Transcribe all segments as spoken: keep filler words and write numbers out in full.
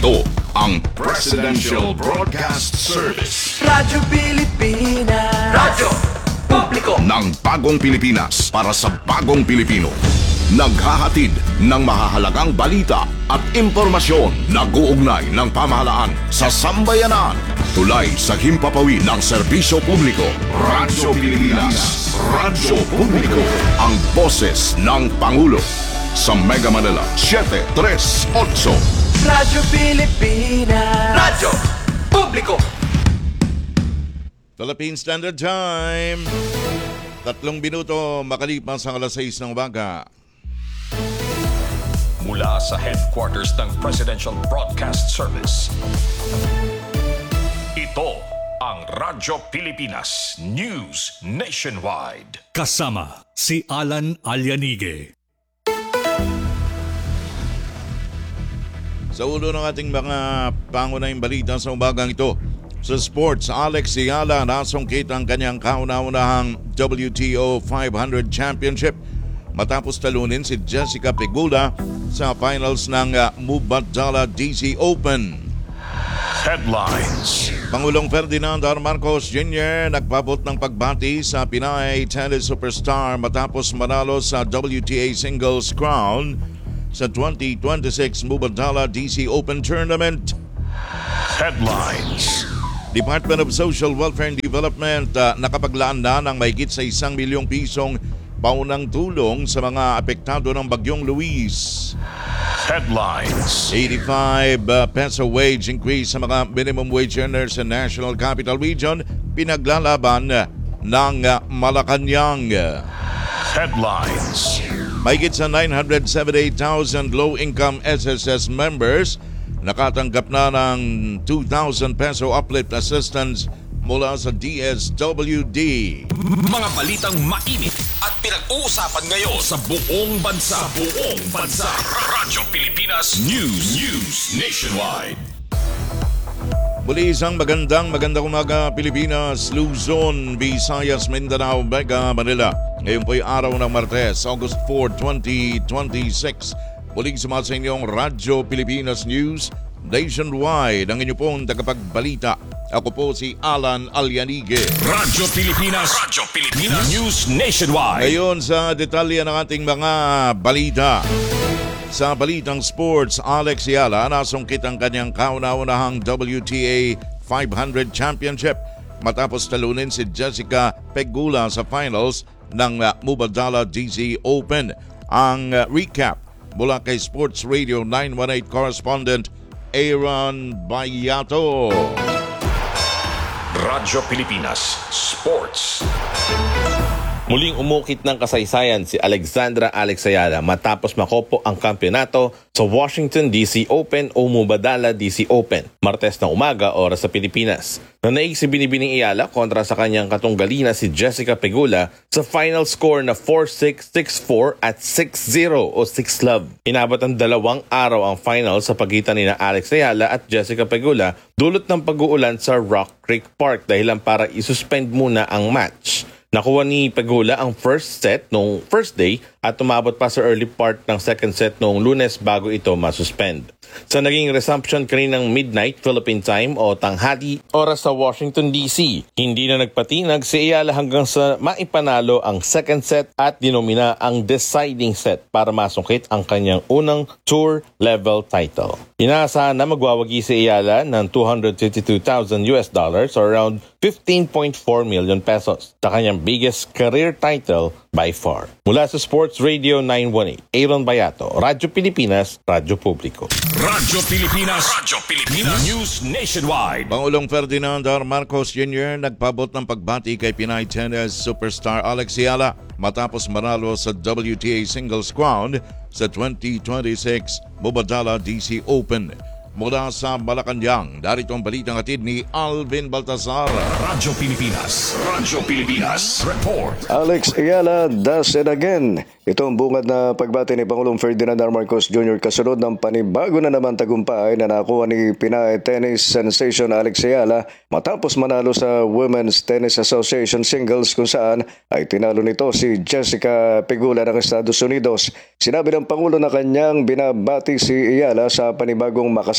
Ito ang Presidential Broadcast Service. Radyo Pilipinas. Radyo Publiko Ng bagong Pilipinas para sa bagong Pilipino. Naghahatid ng mahahalagang balita at impormasyon na guugnay ng pamahalaan sa sambayanan. Tulay sa himpapawid ng serbisyo publiko. Radyo Pilipinas. Radyo Publiko. Ang boses ng Pangulo. Sa Mega Manila, seven three eight. Radyo Pilipinas. Radyo Publiko Philippine Standard Time. Tatlong minuto makalipas ang alas sais ng umaga. Mula sa headquarters ng Presidential Broadcast Service. Ito ang Radyo Pilipinas News Nationwide. Kasama si Alan Alyanige. Sa ulo ng ating mga pangunahing balita sa umagang ito, sa sports, Alex Ayala nasungkit ang kanyang kauna-unahang W T O five hundred Championship matapos talunin si Jessica Pegula sa finals ng uh, Mubadala D C Open. Headlines. Pangulong Ferdinand R. Marcos Junior nagpabot ng pagbati sa Pinay tennis superstar matapos manalo sa W T A Singles Crown sa twenty twenty-six Mubadala D C Open Tournament. Headlines. Department of Social Welfare and Development uh, nakapaglaan na ng mahigit sa isang milyong pisong paunang tulong sa mga apektado ng Bagyong Luis. Headlines. eighty-five uh, peso wage increase sa mga minimum wage earners sa National Capital Region pinaglalaban uh, ng uh, Malacanang. Headlines. Mahigit sa nine hundred seventy-eight thousand low-income S S S members nakatanggap na ng two thousand peso uplift assistance mula sa D S W D. Mga balitang mainit at pinag-uusapan ngayon sa buong bansa. Sa buong bansa. Radyo Pilipinas News. News Nationwide. Muli isang magandang magandang umaga Pilipinas, Luzon, Visayas, Mindanao, Mega Manila. Ngayon po'y araw ng Martes, August fourth, twenty twenty-six. Muling sumasa sa inyong Radyo Pilipinas News Nationwide. Ang inyo pong tagapagbalita. Ako po si Alan Alyanige. Radyo Pilipinas. Radyo Pilipinas News Nationwide. Ngayon sa detalye ng ating mga balita. Sa balitang sports, Alex Ayala nasungkit ang kanyang kauna-unahang W T A five hundred Championship matapos talunin si Jessica Pegula sa finals ng uh, Mubadala D C Open. Ang uh, recap mula kay Sports Radio nine one eight correspondent Aaron Bayato. Radyo Pilipinas Sports. Muling umukit ng kasaysayan si Alexandra Alex Ayala matapos makopo ang kampyonato sa Washington D C Open o Mubadala D C Open. Martes ng umaga, oras sa Pilipinas. Nanaig si Binibining Ayala kontra sa kanyang katunggalina si Jessica Pegula sa final score na four six, six four at six zero o six love. Inabot ang dalawang araw ang final sa pagitan ni na Alex Ayala at Jessica Pegula dulot ng pag-uulan sa Rock Creek Park dahilan para isuspend muna ang match. Nakuha ni Pegula ang first set noong first day at tumabot pa sa early part ng second set noong Lunes bago ito masuspend. Sa naging resumption kaninang midnight Philippine time o tanghali oras sa Washington D C, hindi na nagpatinag si Ayala hanggang sa maipanalo ang second set at dinomina ang deciding set para masungkit ang kanyang unang tour level title. Inaasahan na magwawagi si Ayala ng two hundred fifty-two thousand U S dollars or around fifteen point four million pesos sa kanyang biggest career title by far. Mula sa Sports Radio nine one eight, Aaron Bayato, Radyo Pilipinas, Radyo Publiko. Radyo Pilipinas. Radyo Pilipinas News Nationwide. Pangulong Ferdinand R. Marcos Junior nagpabot ng pagbati kay Pinay tennis superstar Alex Ayala matapos manalo sa W T A Singles Crown sa twenty twenty-six Mubadala D C Open. Mula sa Malacanang, darito ang balitang hatid ni Alvin Baltazar. Radyo Pilipinas. Radyo Pilipinas. Report. Alex Ayala does it again. Ito ang bungad na pagbati ni Pangulong Ferdinand R. Marcos Junior kasunod ng panibago na naman tagumpay na nakuha ni Pinay tennis sensation Alex Ayala matapos manalo sa Women's Tennis Association Singles kung saan ay tinalo nito si Jessica Pegula ng Estados Unidos. Sinabi ng Pangulo na kanyang binabati si Ayala sa panibagong makasama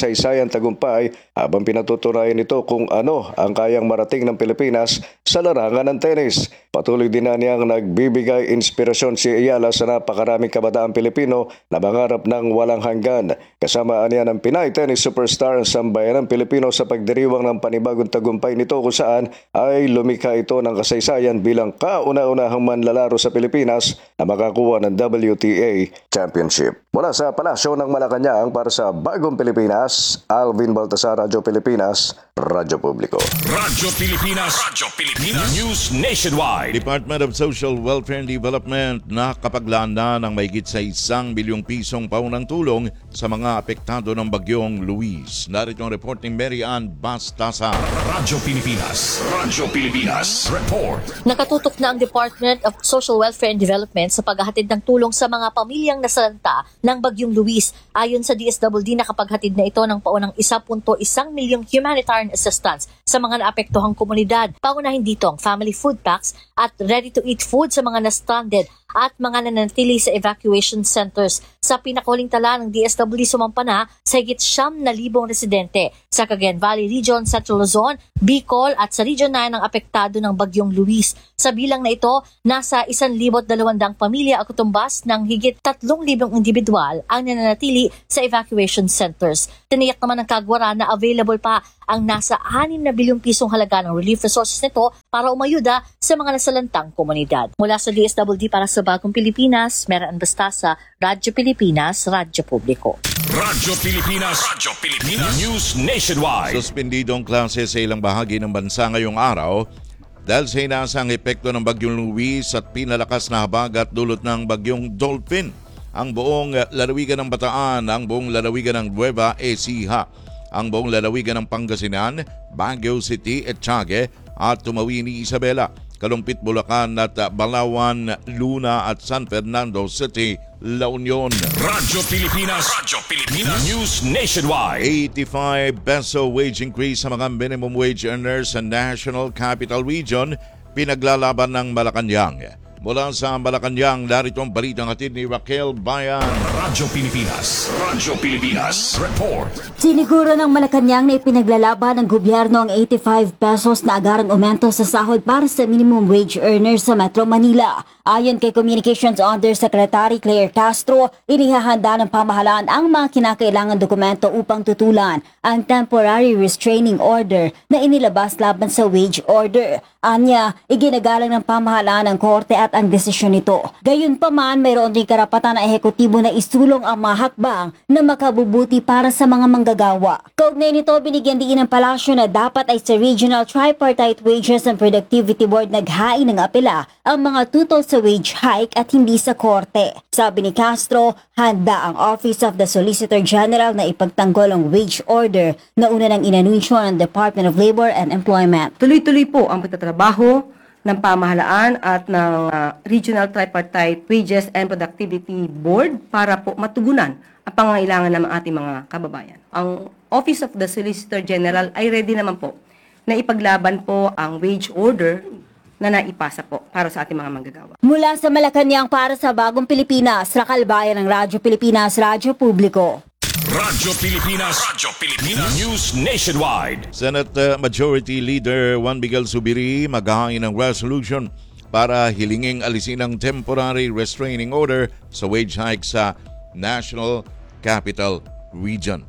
kasaysayan tagumpay habang pinatutunayan nito kung ano ang kayang marating ng Pilipinas sa larangan ng tennis. Patuloy din na niyang nagbibigay inspirasyon si Ayala sa napakaraming kabataang Pilipino na mangarap ng walang hanggan. Kasama niya ng Pinay tennis superstar ang sambayan ng Pilipino sa pagdiriwang ng panibagong tagumpay nito kung saan ay lumikha ito ng kasaysayan bilang kauna-unahang manlalaro sa Pilipinas na makakuha ng W T A Championship. Mula sa Palasyo ng Malacanang para sa Bagong Pilipinas, Alvin Baltasar, Radyo Pilipinas, Radyo Publiko. Radyo Pilipinas. Radyo Pilipinas. News Nationwide. Department of Social Welfare and Development nakapaglaan na ng mahigit sa isang bilyong pisong paunang tulong sa mga apektado ng bagyong Luis. Narito ang report ni Mary Ann Bastasa. Radyo Pilipinas. Radyo Pilipinas. Report. Nakatutok na ang Department of Social Welfare and Development sa paghahatid ng tulong sa mga pamilyang nasalanta ng bagyong Luis. Ayon sa D S W D, nakapaghatid na ito ng paunang one point one milyong humanitarian assistance sa mga naapektuhang komunidad. Paunahin dito ang family food packs at ready-to-eat food sa mga na-stranded at mga nananatili sa evacuation centers. Sa pinakahuling tala ng D S W D, sumampa na sa higit siyam na libong residente sa Cagayan Valley Region, Central Luzon, Bicol at sa Region nine ang apektado ng bagyong Luis. Sa bilang na ito, nasa one thousand two hundred pamilya at kutumbas ng higit tatlong libong individual ang nananatili sa evacuation centers. Tiniyak naman ng Kagwara na available pa ang nasa anim na bilyong pisong halaga ng relief resources nito para umayuda sa mga nasalantang komunidad. Mula sa D S W D para sa Bagong Pilipinas, Mary Ann Bastasa, Radyo Pilipinas, Radyo Publiko. Radyo Pilipinas. Radyo Pilipinas. News Nationwide. Suspendido ang klase sa ilang bahagi ng bansa ngayong araw dahil sa inaasang epekto ng bagyong Luis at pinalakas na habagat dulot ng bagyong Dolphin. Ang buong lalawigan ng Bataan, ang buong lalawigan ng Nueva Ecija, ang buong lalawigan ng Pangasinan, Baguio City, Etiague at Tumawi ni Isabela, Kalumpit, Bulacan at Balawan, Luna at San Fernando City, La Union. Radyo Pilipinas. Radyo Pilipinas. News Nationwide. eighty-five peso wage increase sa mga minimum wage earners sa National Capital Region, pinaglalaban ng Malacanang. Mula sa Malacanang, narito ang balitang hatid ni Raquel Bayan. Radyo Pilipinas. Radyo Pilipinas. Report. Siniguro ng Malacanang na ipinaglalaban ng gobyerno ang eighty-five pesos na agarang aumento sa sahod para sa minimum wage earners sa Metro Manila. Ayon kay Communications Undersecretary Claire Castro, inihahanda ng pamahalaan ang mga kinakailangan dokumento upang tutulan ang temporary restraining order na inilabas laban sa wage order. Anya, iginagalang ng pamahalaan ng korte at ang desisyon nito. Gayunpaman, mayroon din karapatan na ehekutibo na isulong ang mga hakbang na makabubuti para sa mga manggagawa. Kaugnay nito, binigyan din ng palasyo na dapat ay sa Regional Tripartite Wages and Productivity Board naghain ng apela ang mga tutol sa wage hike at hindi sa korte. Sabi ni Castro, handa ang Office of the Solicitor General na ipagtanggol ang wage order na una ng inanunsyo ng Department of Labor and Employment. Tuloy-tuloy po ang pagtatrabaho ng pamahalaan at ng uh, Regional Tripartite Wages and Productivity Board para po matugunan ang pangangailangan ng ating mga kababayan. Ang Office of the Solicitor General ay ready naman po na ipaglaban po ang wage order na naipasa po para sa ating mga manggagawa. Mula sa Malacanang para sa Bagong Pilipinas, Raquel Bayan ng Radyo Pilipinas, Radyo Publiko. Radyo Pilipinas. Radyo Pilipinas. News Nationwide. Senate uh, Majority Leader Juan Miguel Zubiri maghahain ng resolution para hilinging alisin ang temporary restraining order sa wage hike sa National Capital Region.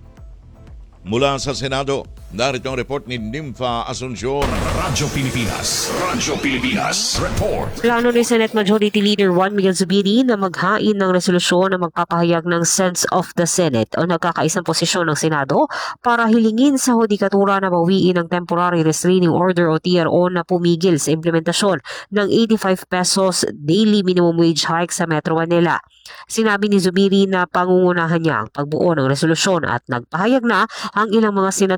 Mula sa Senado, narito ang report ni Nympha Asuncion. Radyo Pilipinas. Radyo Pilipinas. Report. Plano ni Senate Majority Leader Juan Miguel Zubiri na maghain ng resolusyon na magpapahayag ng sense of the Senate o nagkakaisang posisyon ng Senado para hilingin sa hudikatura na bawiin ang Temporary Restraining Order o T R O na pumigil sa implementasyon ng eighty-five pesos daily minimum wage hike sa Metro Manila. Sinabi ni Zubiri na pangungunahan niya ang pagbuo ng resolusyon at nagpahayag na ang ilang mga senador na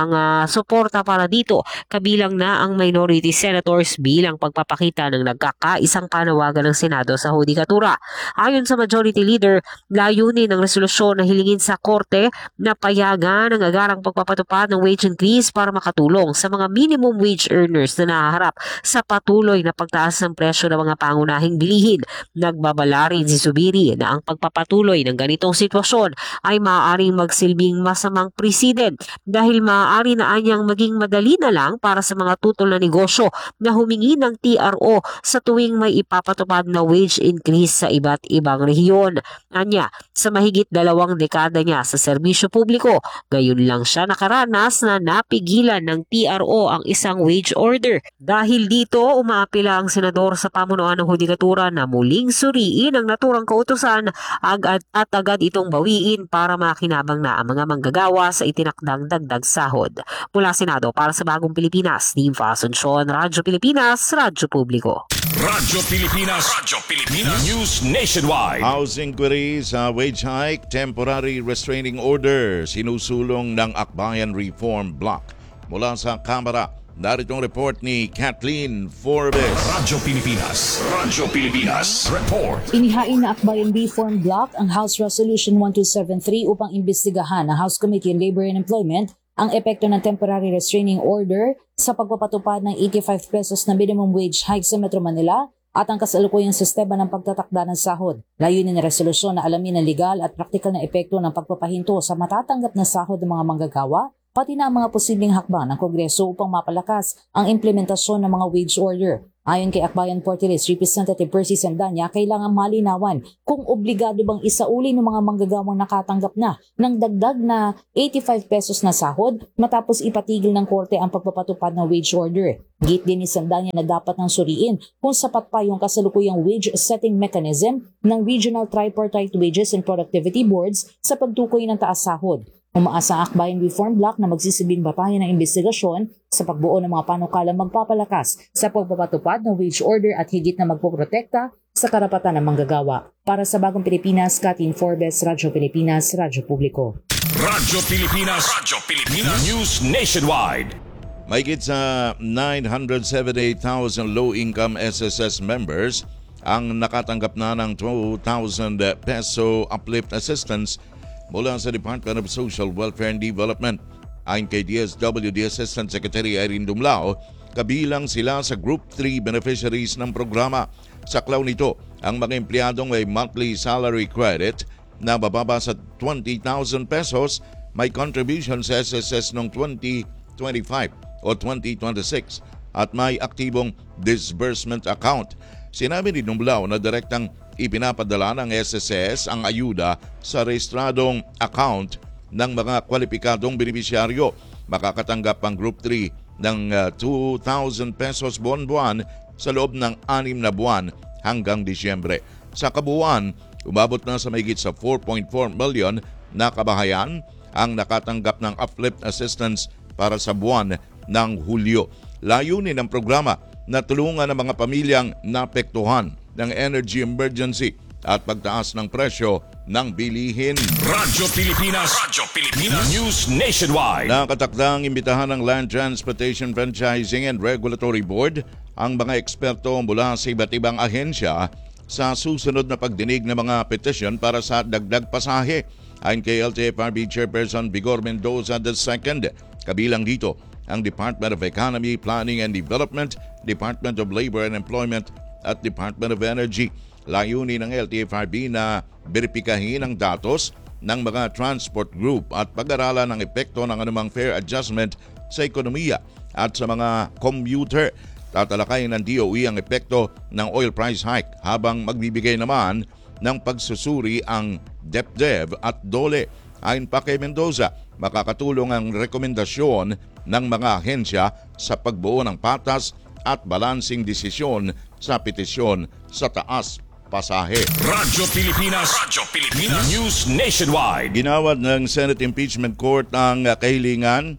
ng uh, suporta para dito, kabilang na ang minority senators bilang pagpapakita ng nagkakaisang panawagan ng Senado sa hudikatura. Ayon sa Majority Leader, layunin ng resolusyon na hilingin sa korte na payagan ang agarang pagpapatupad ng wage increase para makatulong sa mga minimum wage earners na nahaharap sa patuloy na pagtaas ng presyo ng mga pangunahing bilihin. Nagbabala rin si Zubiri na ang pagpapatuloy ng ganitong sitwasyon ay maaaring magsilbing masamang president dahil maaari na anyang maging madali na lang para sa mga tutol na negosyo na humingi ng T R O sa tuwing may ipapatupad na wage increase sa iba't ibang rehiyon. Anya, sa mahigit dalawang dekada niya sa serbisyo publiko, gayon lang siya nakaranas na napigilan ng T R O ang isang wage order. Dahil dito, umaapila ang senador sa pamunuan ng hudikatura na muling suriin ang naturang kautusan agad at agad itong bawiin para makinabang na ang mga manggagawa sa itinakdang dagdag sahod. Mula Senado para sa Bagong Pilipinas, Dean Asuncion, Radyo Pilipinas, Radyo Publiko. Radyo Pilipinas, Radyo Pilipinas, News Nationwide. House inquiry sa wage hike, temporary restraining order, sinusulong ng Akbayan Reform Bloc. Mula sa Kamara, narito ang report ni Kathleen Forbes. Radyo Pilipinas, Radyo Pilipinas, report. Inihain na Akbayan Reform Bloc ang House Resolution twelve seventy-three upang imbestigahan ng House Committee on Labor and Employment ang epekto ng temporary restraining order sa pagpapatupad ng eighty-five pesos na minimum wage hike sa Metro Manila at ang kasalukuyang sistema ng pagtatakda ng sahod. Layunin ng resolusyon na alamin ang legal at praktikal na epekto ng pagpapahinto sa matatanggap na sahod ng mga manggagawa, pati na ang mga posibleng hakbang ng Kongreso upang mapalakas ang implementasyon ng mga wage order. Ayon kay Akbayan Party List Representative Percy Sandanya, kailangan malinawan kung obligado bang isauli ng mga manggagawang nakatanggap na ng dagdag na eighty-five pesos na sahod matapos ipatigil ng korte ang pagpapatupad ng wage order. Git din ni Sandanya na dapat nang suriin kung sapat pa yung kasalukuyang wage setting mechanism ng Regional Tripartite Wages and Productivity Boards sa pagtukoy ng taas sahod. Umaasa ang Akbayan Reform Bloc na magsisilbing batayan ng investigasyon sa pagbuo ng mga panukalang magpapalakas sa pagpapatupad ng wage order at higit na magpoprotekta sa karapatan ng manggagawa. Para sa Bagong Pilipinas, Kathleen Forbes, Radyo Pilipinas, Radyo Publiko. Radyo Pilipinas, Radyo Pilipinas, News Nationwide. Mahigit sa nine hundred seventy-eight thousand low-income S S S members ang nakatanggap na ng two thousand peso uplift assistance mula sa Department of Social Welfare and Development. Ayon kay D S W D Assistant Secretary Irene Dumlao, kabilang sila sa Group three beneficiaries ng programa. Saklaw nito, ang mga empleyadong may monthly salary credit na bababa sa twenty thousand pesos may contribution sa S S S noong twenty twenty-five o twenty twenty-six at may aktibong disbursement account. Sinabi ni Dumlao na direktang ipinapadala ng S S S ang ayuda sa rehistradong account ng mga kwalipikadong benepisyaryo. Makakatanggap ang Group three ng uh, two thousand pesos buwan-buwan sa loob ng anim na buwan hanggang Disyembre. Sa kabuuan, umabot na sa mahigit sa four point four million na kabahayan ang nakatanggap ng uplift assistance para sa buwan ng Hulyo. Layunin ng programa na tulungan ang mga pamilyang naapektuhan ng energy emergency at pagtaas ng presyo ng bilihin. Radyo Pilipinas, Radyo Pilipinas, News Nationwide. Nakatakdang imbitahan ng Land Transportation Franchising and Regulatory Board ang mga eksperto mula sa iba't ibang ahensya sa susunod na pagdinig ng mga petisyon para sa dagdag pasahe. Ayon kay L T F R B Chairperson Vigor Mendoza the second, kabilang dito ang Department of Economy, Planning and Development, Department of Labor and Employment at Department of Energy. Layunin ng L T F R B na beripikahin ang datos ng mga transport group at pag-aralan ng epekto ng anumang fare adjustment sa ekonomiya at sa mga commuter. Tatalakayin ng D O E ang epekto ng oil price hike habang magbibigay naman ng pagsusuri ang DepDev at DOLE. Ayon pa kay Mendoza, makakatulong ang rekomendasyon ng mga ahensya sa pagbuo ng patas at balansing desisyon sa petisyon sa taas pasahe. Radyo Pilipinas, Radyo Pilipinas, News Nationwide. Ginawad ng Senate Impeachment Court ang uh, kahilingan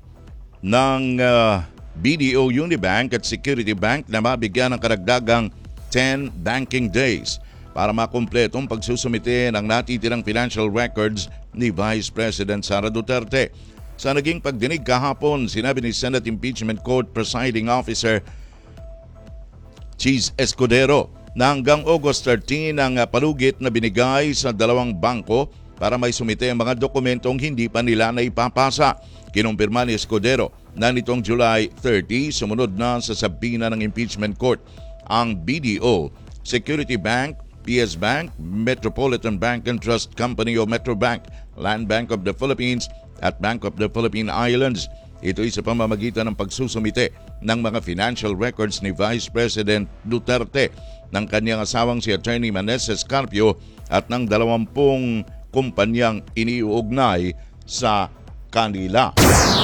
ng uh, B D O Unibank at Security Bank na mabigyan ng karagdagang ten banking days para makumpletong pagsusumite ng natitirang financial records ni Vice President Sara Duterte. Sa naging pagdinig kahapon, sinabi ni Senate Impeachment Court Presiding Officer Cheese Escudero na hanggang August thirteenth ang palugit na binigay sa dalawang bangko para may sumite ang mga dokumentong hindi pa nila na ipapasa. Kinumpirma ni Escudero na nitong July thirtieth, sumunod na sa sabina ng impeachment court ang B D O, Security Bank, P S Bank, Metropolitan Bank and Trust Company o Metrobank, Land Bank of the Philippines at Bank of the Philippine Islands. Ito'y sa pamamagitan ng pagsusumite ng mga financial records ni Vice President Duterte, ng kanyang asawang si Attorney Manes Escarpio at ng dalawampung kumpanyang iniuugnay sa kanila.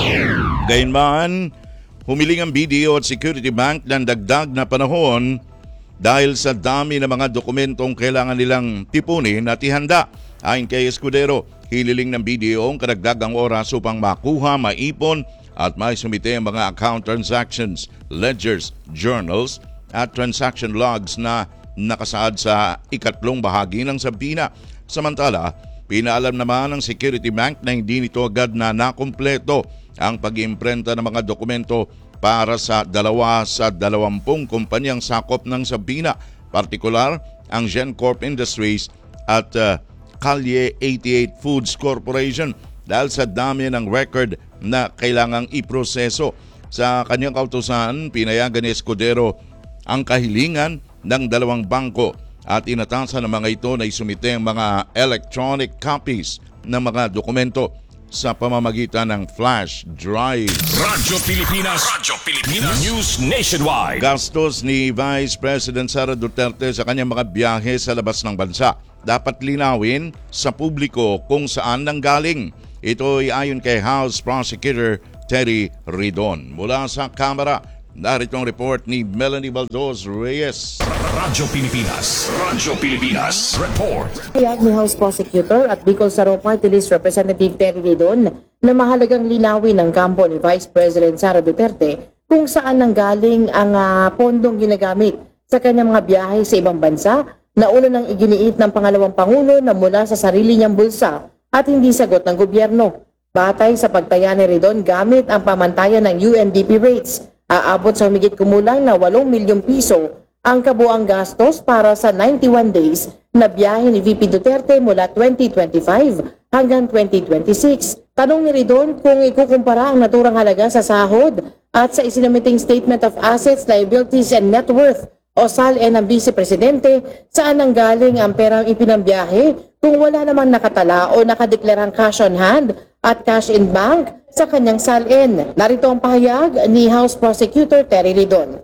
Gayunman, humiling ang B D O at Security Bank ng dagdag na panahon dahil sa dami ng mga dokumentong kailangan nilang tipunin at ihanda. Ayon kay Escudero, hiniling ng B D O ang karagdagang oras upang makuha, maipon at may sumite ang mga account transactions, ledgers, journals at transaction logs na nakasaad sa ikatlong bahagi ng sabina. Samantala, pinaalam naman ng Security Bank na hindi nito agad na nakumpleto ang pag-iimprenta ng mga dokumento para sa dalawa sa dalawampung kumpanyang sakop ng sabina, partikular ang GenCorp Industries at uh, Calle eighty-eight Foods Corporation, dahil sa dami ng record na kailangang iproseso. Sa kanyang kautusan, pinayagan ni Escudero ang kahilingan ng dalawang bangko at inatasan ng mga ito na isumite ang mga electronic copies ng mga dokumento sa pamamagitan ng flash drive. Radyo Pilipinas, Radyo Pilipinas, News Nationwide. Gastos ni Vice President Sara Duterte sa kanyang mga biyahe sa labas ng bansa dapat linawin sa publiko kung saan nanggaling. Ito ay ayon kay House Prosecutor Terry Ridon. Mula sa Kamara, narito ang report ni Melanie Baldos Reyes. Radyo Pilipinas, Radyo Pilipinas, report. Kayag ni House Prosecutor at Bicol Saro Party List Representative Terry Ridon na mahalagang linawin ng kampo ni Vice President Sara Duterte kung saan nanggaling ang uh, pondong ginagamit sa kanyang mga biyahe sa ibang bansa na una nang iginiit ng pangalawang Pangulo na mula sa sarili niyang bulsa at hindi sagot ng gobyerno. Batay sa pagtaya ni Ridon gamit ang pamantayan ng U N D P rates, aabot sa humigit kumulang na walong milyong piso ang kabuang gastos para sa ninety-one days na biyahe ni V P Duterte mula twenty twenty-five hanggang twenty twenty-six. Tanong ni Ridon kung ikukumpara ang naturang halaga sa sahod at sa isinamiting Statement of Assets, Liabilities and Net Worth o S A L N ng Vice Presidente, saan nanggaling ang perang ipinambiyahe kung wala namang nakatala o nakadeklarang cash on hand at cash in bank sa kanyang S A L N. Narito ang pahayag ni House Prosecutor Terry Ridon.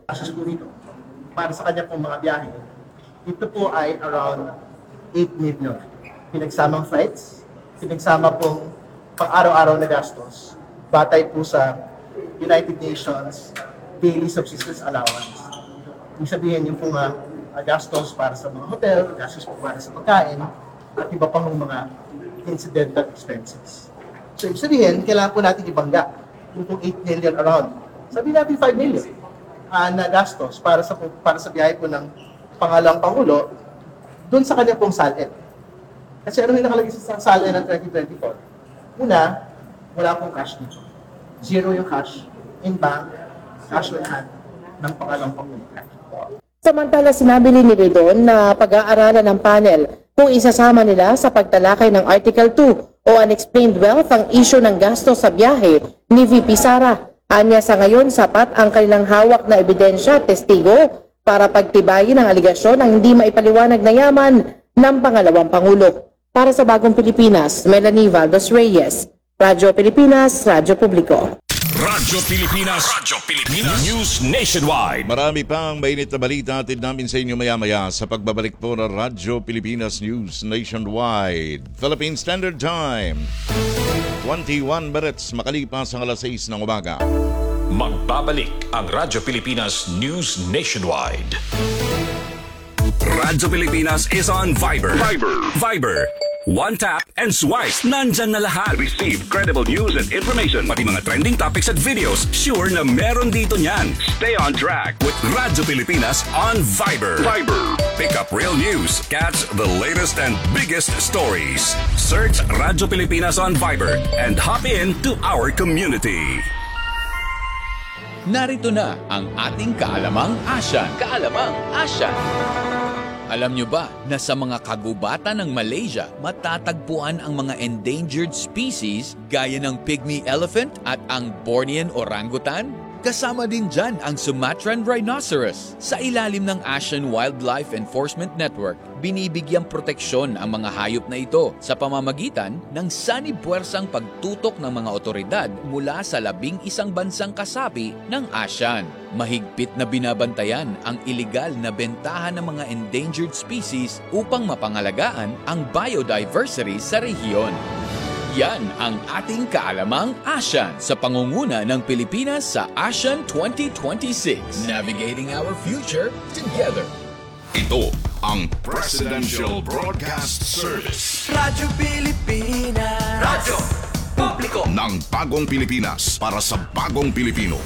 Para sa kanya pong mga biyahe, ito po ay around eight million. Pinagsamang flights, pinagsama pong pang-araw-araw na gastos, batay po sa United Nations Daily Subsistence Allowance. Ibig sabihin yung pong uh, gastos para sa mga hotel, gastos po para sa pagkain, at iba pang mga incidental expenses. So ibig sabihin, kailangan po natin ibangga yung pong eight million around. Sabihin natin five million. Uh, na gastos para sa para sa biyahe po ng pangalawang Pangulo doon sa kanya pong S A L N. Kasi ano yung nakalagay sa S A L N ng twenty twenty-four? Una, wala pong cash dito. Zero yung cash in bank, cash on hand ng pangalawang Pangulo. Samantala, sinabi ni Ridon na pag-aaralan ng panel kung isasama nila sa pagtalakay ng Article two o Unexplained Wealth ang issue ng gastos sa biyahe ni V P Sara. Anya sa ngayon, sapat ang kanilang hawak na ebidensya at testigo para pagtibayin ang aligasyon ng hindi maipaliwanag na yaman ng pangalawang Pangulo. Para sa Bagong Pilipinas, Melanie Valdos Reyes, Radyo Pilipinas, Radyo Publiko. Radyo Pilipinas, Radyo Pilipinas, News Nationwide. Marami pang mainit na balita atid namin sa inyo maya-maya sa pagbabalik po ng Radyo Pilipinas News Nationwide. Philippine Standard Time, twenty-one minutes makalipas ang alas sais ng umaga. Magbabalik ang Radyo Pilipinas News Nationwide. Radyo Pilipinas is on Viber. Viber. Viber. One tap and swipe. Nandyan na lahat. Receive credible news and information. Pati mga trending topics at videos. Sure na meron dito niyan. Stay on track with Radyo Pilipinas on Viber. Viber. Pick up real news. Catch the latest and biggest stories. Search Radyo Pilipinas on Viber and hop in to our community. Narito na ang ating kaalamang Asyan. Kaalamang Asyan. Alam nyo ba na sa mga kagubatan ng Malaysia, matatagpuan ang mga endangered species gaya ng pygmy elephant at ang Bornean orangutan? Kasama din dyan ang Sumatran rhinoceros. Sa ilalim ng Asian Wildlife Enforcement Network, binibigyang proteksyon ang mga hayop na ito sa pamamagitan ng sanipuwersang pagtutok ng mga otoridad mula sa labing isang bansang kasapi ng ASEAN. Mahigpit na binabantayan ang iligal na bentahan ng mga endangered species upang mapangalagaan ang biodiversity sa rehiyon. Yan ang ating kaalamang ASEAN sa pangunguna ng Pilipinas sa ASEAN twenty twenty-six. Navigating our future together. Ito ang Presidential Broadcast Service. Radyo Pilipinas. Radyo Publiko ng bagong Pilipinas para sa bagong Pilipino.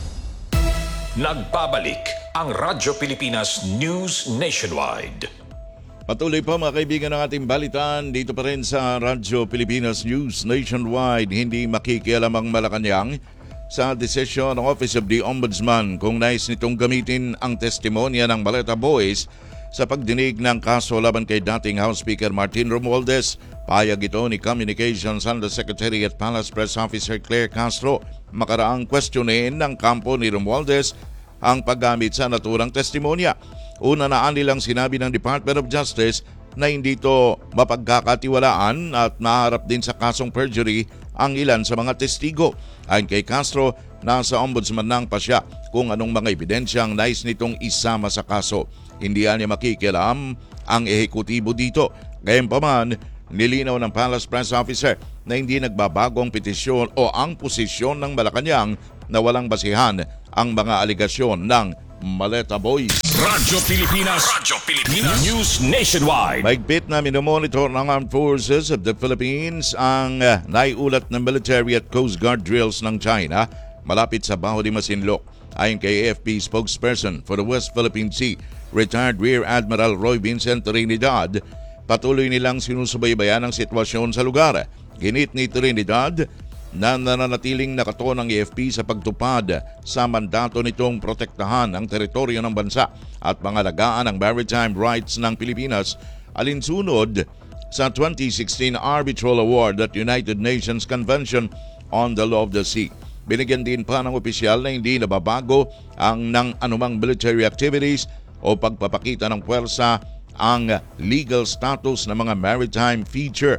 Nagbabalik ang Radyo Pilipinas News Nationwide. Patuloy po mga kaibigan ng ating balitan dito pa rin sa Radyo Pilipinas News Nationwide. Hindi makikialam ang Malacanang sa desisyon ng Office of the Ombudsman kung nais nitong gamitin ang testimonya ng Baleta Boys sa pagdinig ng kaso laban kay dating House Speaker Martin Romualdez. Payag ito ni Communications Undersecretary at Palace Press Officer Claire Castro. Makaraang questionin ng kampo ni Romualdez ang paggamit sa naturang testimonya. Una na nilang sinabi ng Department of Justice na hindi ito mapagkakatiwalaan at maharap din sa kasong perjury ang ilan sa mga testigo. Ayon kay Castro, nasa ombudsman ng pasya kung anong mga ebidensyang nais nitong isama sa kaso. Hindi niya makikialam ang ehekutibo dito. Gayunpaman, nilinaw ng Palace Press Officer na hindi nagbabago ang petisyon o ang posisyon ng Malacanang na walang basihan ang mga aligasyon ng Maleta Boys. Radyo Pilipinas. Radyo Pilipinas News Nationwide. Mahigpit na minomonitor ng Armed Forces of the Philippines ang uh, naiulat ng military at Coast Guard drills ng China malapit sa Baho de Masinloc. Ayon kay A F P spokesperson for the West Philippine Sea, retired Rear Admiral Roy Vincent Trinidad, patuloy nilang sinusubaybayan ang sitwasyon sa lugar. Ginit ni Trinidad na nananatiling nakatuon ang A F P sa pagtupad sa mandato nitong protektahan ang teritoryo ng bansa at pangalagaan ang maritime rights ng Pilipinas alinsunod sa twenty sixteen Arbitral Award at United Nations Convention on the Law of the Sea. Binigyan din pa ng opisyal na hindi nababago ang ng anumang military activities o pagpapakita ng puwersa ang legal status ng mga maritime feature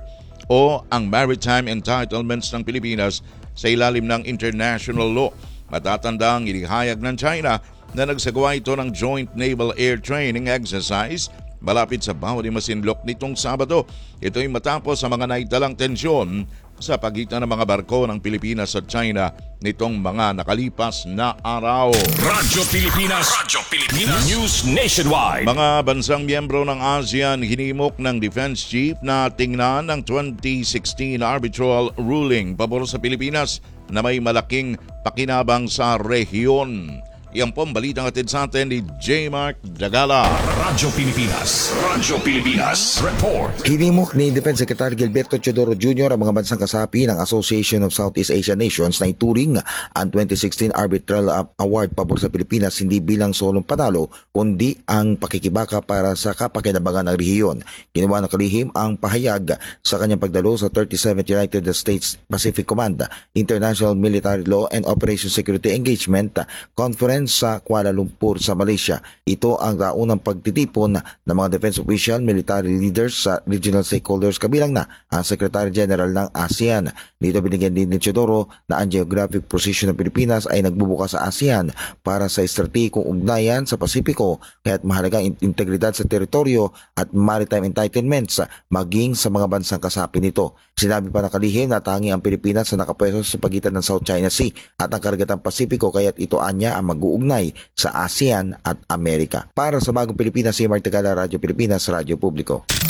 o ang maritime entitlements ng Pilipinas sa ilalim ng international law. Matatandang inihayag ng China na nagsagawa ito ng Joint Naval Air Training Exercise malapit sa Baho de Masinloc nitong Sabado. Ito ay matapos sa mga naitalang tensyon sa pagitan ng mga barko ng Pilipinas at China nitong mga nakalipas na araw. Radyo Pilipinas. Radyo Pilipinas News Nationwide. Mga bansang miyembro ng ASEAN hinimok ng Defense Chief na tingnan ang twenty sixteen arbitral ruling pabor sa Pilipinas na may malaking pakinabang sa rehiyon. Yan po ang balitang atid sa atin ni J. Mark Dagala. Radyo Pilipinas. Radyo Pilipinas. Report. Hinimok ni Defense Secretary Gilberto Teodoro Junior ang mga bansang kasapi ng Association of Southeast Asian Nations na ituring ang twenty sixteen Arbitral Award pabor sa Pilipinas hindi bilang solong panalo kundi ang pakikibaka para sa kapakinabangan ng rehiyon. Ginawa ng kalihim ang pahayag sa kanyang pagdalo sa thirty-seventh United States Pacific Command International Military Law and Operation Security Engagement Conference sa Kuala Lumpur sa Malaysia. Ito ang raunang pagtitipon ng mga defense official, military leaders sa regional stakeholders kabilang na ang Secretary General ng ASEAN. Dito binigyan din ni Teodoro na ang geographic position ng Pilipinas ay nagbubukas sa ASEAN para sa estratehikong ugnayan sa Pasipiko kaya't mahalaga ang integridad sa teritoryo at maritime entitlements maging sa mga bansang kasapi nito. Sinabi pa ng kalihim na tangi ang Pilipinas na nakapwesto sa pagitan ng South China Sea at ang karagatang Pasipiko kaya't ito anya ang mag-uugnay sa ASEAN at Amerika. Para sa Bagong Pilipinas, si Mark Tagala, Radyo Pilipinas, Radyo Publiko.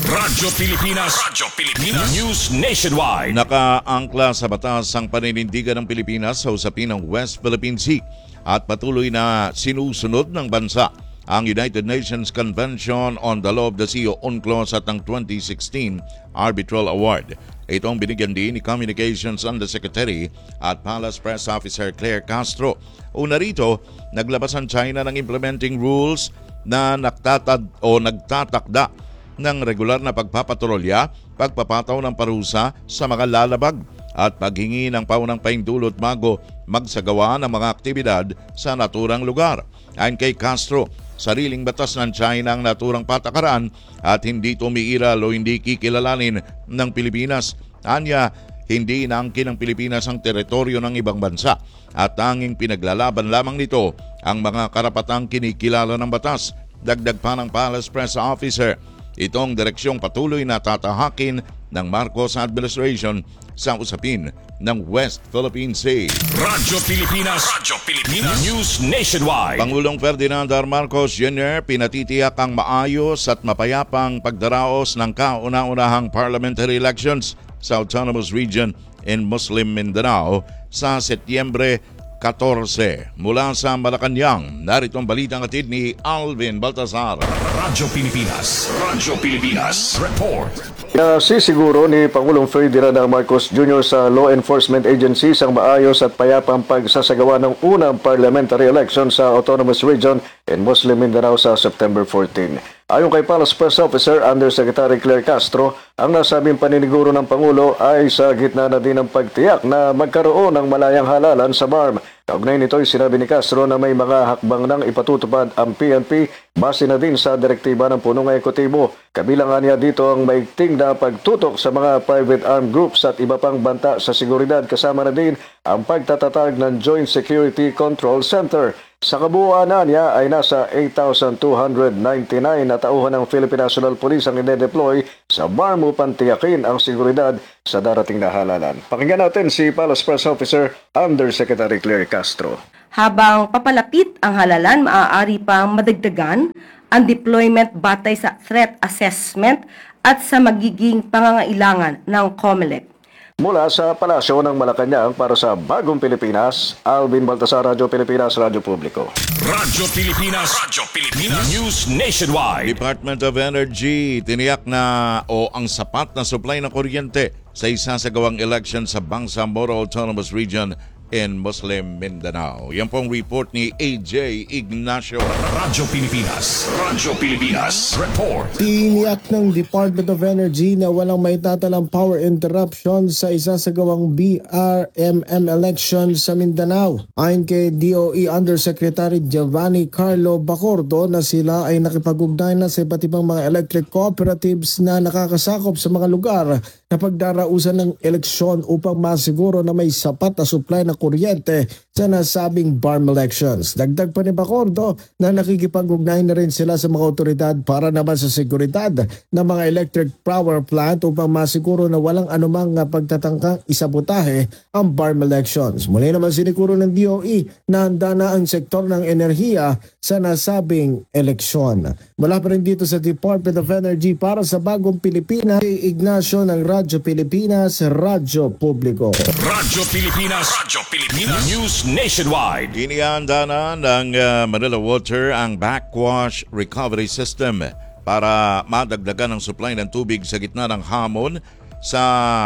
Radyo Pilipinas. Radyo Pilipinas. News Nationwide. Nakaangkla sa batas ang paninindigan ng Pilipinas sa usapin ng West Philippine Sea at patuloy na sinusunod ng bansa ang United Nations Convention on the Law of the Sea o UNCLOS at ang twenty sixteen Arbitral Award. Itong binigyan din ni Communications Undersecretary at Palace Press Officer Claire Castro. Una rito, naglabas ang China ng implementing rules na nagtatad o nagtatakda ng regular na pagpapatrolya, pagpapataw ng parusa sa mga lalabag at paghingi ng paunang paindulot bago magsagawa ng mga aktibidad sa naturang lugar. Ayon kay Castro, sariling batas ng China ang naturang patakaran at hindi tumiiral o hindi kikilalanin ng Pilipinas. Anya, hindi inaangkin ng Pilipinas ang teritoryo ng ibang bansa at tanging pinaglalaban lamang nito ang mga karapatang kinikilala ng batas. Dagdag pa ng Palace Press Officer, itong direksyong patuloy na tatahakin ng Marcos administration sa usapin ng West Philippine Sea. Radyo Pilipinas. Radyo Pilipinas. News Nationwide. Pangulong Ferdinand R. Marcos Junior pinatitiyak ang maayos at mapayapang pagdaraos ng kauna-unahang parliamentary elections sa Autonomous Region in Muslim Mindanao sa Setyembre fourteen. Mula sa Malacanang, narito ang balitang hatid ni Alvin Baltazar. Radyo Pilipinas. Radyo Pilipinas. Report. Nasisiguro ni Pangulong Ferdinand R. Marcos Junior sa law enforcement agencies ang maayos at payapang pagsasagawa ng unang parliamentary election sa Autonomous Region in Muslim Mindanao sa September fourteen. Ayon kay Palace Press Officer Undersecretary Claire Castro, ang nasabing paniniguro ng Pangulo ay sa gitna na din ng pagtiyak na magkaroon ng malayang halalan sa B A R M. Kaugnay nito'y sinabi ni Castro na may mga hakbang nang ipatutupad ang P N P base na din sa direktiba ng punong ekotibo. Kabilang niya dito ang maigting na pagtutok sa mga private armed groups at iba pang banta sa seguridad, kasama na din ang pagtatatag ng Joint Security Control Center. Sa kabuuan niya ay nasa eight thousand two hundred ninety-nine na tauhan ng Philippine National Police ang ine-deploy sa B A R M upang tiyakin ang seguridad sa darating na halalan. Pakinggan natin si Palace Press Officer Undersecretary Claire Castro. Habang papalapit ang halalan, maaari pang madagdagan ang deployment batay sa threat assessment at sa magiging pangangailangan ng COMELEC. Mula sa Palasyo ng Malacanang para sa Bagong Pilipinas, Alvin Baltasar, Radyo Pilipinas, Radyo Publiko. Radyo Pilipinas. Radyo Pilipinas. News Nationwide. Department of Energy tiniyak na o ang sapat na supply ng kuryente sa isasagawang election sa Bangsamoro Autonomous Region in Muslim Mindanao. Yan pong report ni A J Ignacio. Radyo Pilipinas. Radyo Pilipinas. Report. Tiniyak ng Department of Energy na walang maitatalang power interruption sa isasagawang B R M M election sa Mindanao. Ayon kay D O E Undersecretary Giovanni Carlo Bacordo na sila ay nakipag-ugnay na sa iba't ibang mga electric cooperatives na nakakasakop sa mga lugar na pagdarausan ng eleksyon upang masiguro na may sapat na supply ng kuryente sa nasabing B A R M elections. Dagdag pa ni Bacordo na nakikipag-ugnay na rin sila sa mga otoridad para naman sa seguridad ng mga electric power plant upang masiguro na walang anumang pagtatangkang isabotahe ang B A R M elections. Muli naman sinikuro ng D O E na handa na ang sektor ng enerhiya sa nasabing eleksyon. Mula pa rin dito sa Department of Energy para sa Bagong Pilipinas, Ignacio ng Radyo Pilipinas, Radyo Publiko. Radyo Pilipinas. Radyo Pilipinas. News Nationwide. Inihanda na ng uh, Manila Water ang backwash recovery system para madagdagan ang supply ng tubig sa gitna ng hamon sa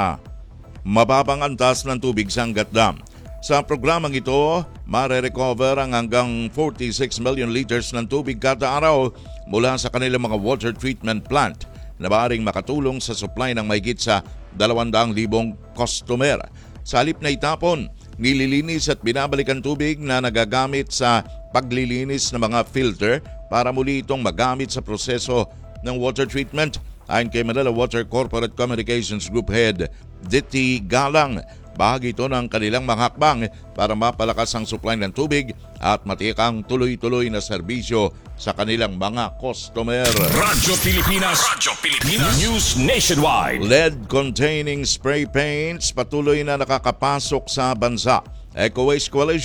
mababang antas ng tubig sa Angat Dam. Sa programang ito, mare-recover ang hanggang forty-six million liters ng tubig kada araw mula sa kanilang mga water treatment plant na maaaring makatulong sa supply ng mahigit sa dalawang libong customer. Sa halip na itapon, nililinis at binabalik ang tubig na nagagamit sa paglilinis ng mga filter para muli itong magamit sa proseso ng water treatment. Ayon kay Manila Water Corporate Communications Group Head Diti Galang, bahagi ito ng kanilang mga hakbang para mapalakas ang supply ng tubig at matiyak ang tuloy-tuloy na serbisyo sa kanilang mga customer. Radyo Pilipinas. Radyo Pilipinas. News Nationwide. Lead-containing spray paints patuloy na nakakapasok sa bansa. Eco Waste Coalition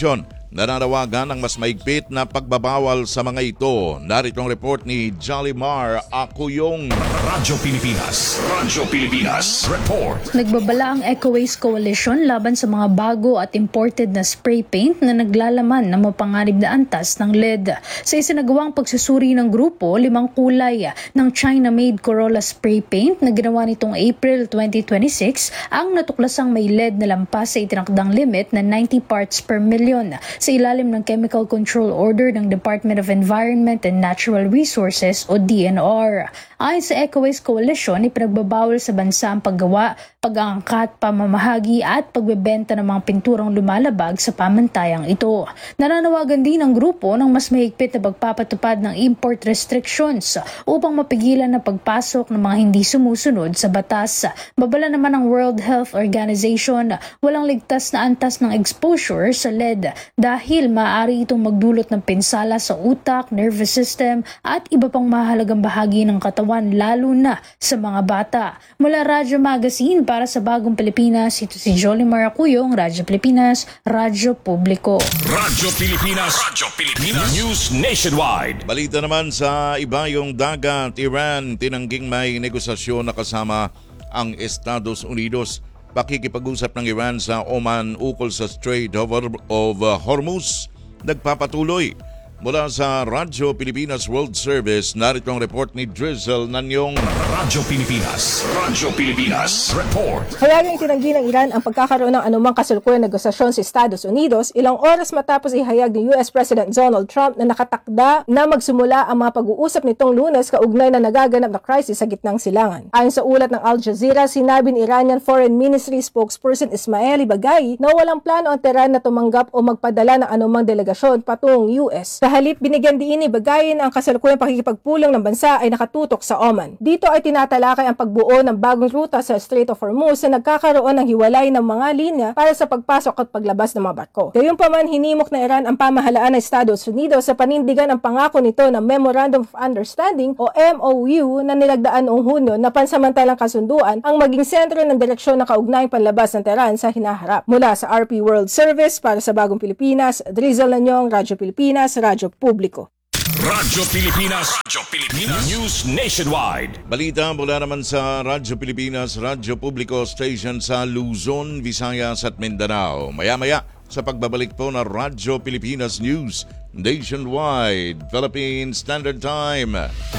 nananawagan ng mas maigpit na pagbabawal sa mga ito. Narito ang report ni Jolimar Akuyong. Radyo Pilipinas. Radyo Pilipinas. Report. Nagbabala ang Eco Waste Coalition laban sa mga bago at imported na spray paint na naglalaman ng mapanganib na antas ng lead. Sa isinagawang pagsusuri ng grupo, limang kulay ng China-made Corolla spray paint na ginawa nitong April twenty twenty-six ang natuklasang may lead na lampas sa itinakdang limit na ninety parts per million sa ilalim ng Chemical Control Order ng Department of Environment and Natural Resources o D N R. Ayon sa Eco Waste Coalition, ipinagbabawal sa bansa ang paggawa, pag-aangkat, pamamahagi at pagbebenta ng mga pinturang lumalabag sa pamantayang ito. Nananawagan din ang grupo ng mas mahigpit na pagpapatupad ng import restrictions upang mapigilan na pagpasok ng mga hindi sumusunod sa batas. Babala naman ng World Health Organization, walang ligtas na antas ng exposure sa lead dahil maaari itong magdulot ng pinsala sa utak, nervous system at iba pang mahalagang bahagi ng katawan lalo na sa mga bata. Mula Radyo Magazine para sa Bagong Pilipinas, ito si Jolimar Akuyong, Radyo Pilipinas, Radyo Publiko. Radyo Pilipinas. Radyo Pilipinas. News Nationwide. Balita naman sa ibayong dagat, Iran tinangging may negosasyon na kasama ang Estados Unidos. Pakikipag-usap ng Iran sa Oman ukol sa Strait of, of uh, Hormuz nagpapatuloy. Mula sa Radyo Pilipinas World Service, narito ang report ni Drizzle Nanyong. Radyo Pilipinas. Radyo Pilipinas. Report. Hayagang itinanggi ng Iran ang pagkakaroon ng anumang kasalukuyang negosasyon sa Estados Unidos ilang oras matapos ihayag ni U S President Donald Trump na nakatakda na magsimula ang mga pag-uusap nitong Lunes kaugnay na nagaganap na crisis sa gitnang silangan. Ayon sa ulat ng Al Jazeera, sinabi ni Iranian Foreign Ministry spokesperson Ismaili Baghaei na walang plano ang Tehran na tumanggap o magpadala ng anumang delegasyon patungong U S. Sa halip, binigyan din ni Baghaei na ang kasalukuyang pakikipagpulong ng bansa ay nakatutok sa Oman. Dito ay tinatalakay ang pagbuo ng bagong ruta sa Strait of Hormuz na nagkakaroon ng hiwalay ng mga linya para sa pagpasok at paglabas ng mga barko. Gayunpaman, hinimok na Iran ang pamahalaan ng Estados Unidos sa panindigan ang pangako nito ng Memorandum of Understanding o M O U na nilagdaan noong Hunyo na pansamantalang kasunduan ang maging sentro ng direksyon ng kaugnayang panlabas ng Tehran sa hinaharap. Mula sa R P World Service para sa Bagong Pilipinas, Drizzle Nanyong, Radyo Pilipinas, Radyo Publiko. Radyo Pilipinas. Radyo Pilipinas. News Nationwide. Balita mula naman sa Radyo Pilipinas, Radyo Publiko Station sa Luzon, Visayas at Mindanao. Maya-maya sa pagbabalik po ng Radyo Pilipinas News Nationwide, Philippine Standard Time.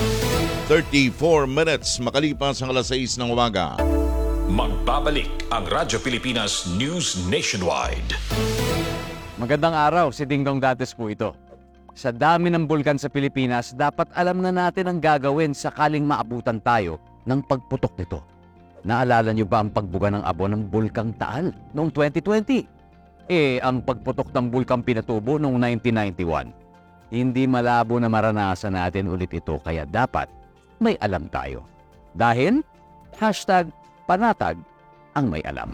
thirty-four minutes makalipas ang alas sais ng umaga. Magbabalik ang Radyo Pilipinas News Nationwide. Magandang araw, si Dingdong Dates po ito. Sa dami ng bulkan sa Pilipinas, dapat alam na natin ang gagawin sakaling maabutan tayo ng pagputok nito. Naalala niyo ba ang pagbuga ng abo ng Bulkang Taal noong twenty twenty? Eh, ang pagputok ng Bulkang Pinatubo noong nineteen ninety-one. Hindi malabo na maranasan natin ulit ito, kaya dapat may alam tayo. Dahil, hashtag panatag ang may alam.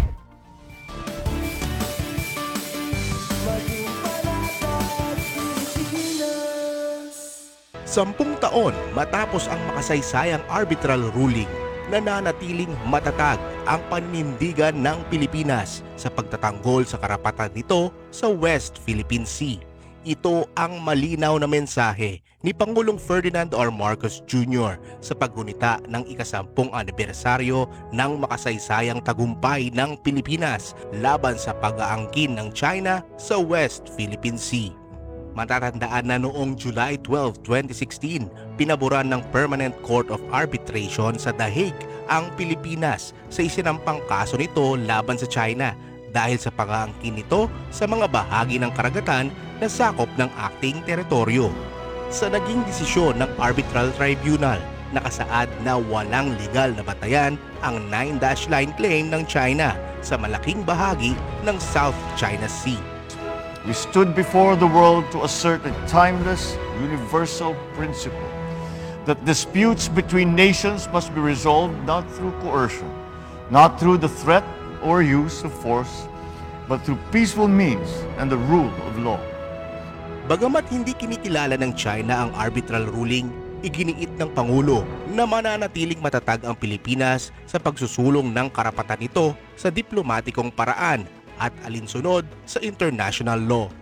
Sampung taon matapos ang makasaysayang arbitral ruling, nananatiling matatag ang paninindigan ng Pilipinas sa pagtatanggol sa karapatan nito sa West Philippine Sea. Ito ang malinaw na mensahe ni Pangulong Ferdinand R. Marcos Junior sa paggunita ng ikasampung anibersaryo ng makasaysayang tagumpay ng Pilipinas laban sa pag-aangkin ng China sa West Philippine Sea. Matatandaan na noong July twelfth, twenty sixteen, pinaboran ng Permanent Court of Arbitration sa The Hague ang Pilipinas sa isinampang kaso nito laban sa China dahil sa pag-aangkin nito sa mga bahagi ng karagatan na sakop ng acting teritoryo. Sa naging desisyon ng Arbitral Tribunal, nakasaad na walang legal na batayan ang nine dash line claim ng China sa malaking bahagi ng South China Sea. We stood before the world to assert a timeless, universal principle that disputes between nations must be resolved not through coercion, not through the threat or use of force, but through peaceful means and the rule of law. Bagamat hindi kinikilala ng China ang arbitral ruling, iginiit ng Pangulo na mananatiling matatag ang Pilipinas sa pagsusulong ng karapatan nito sa diplomatikong paraan at alinsunod sa international law.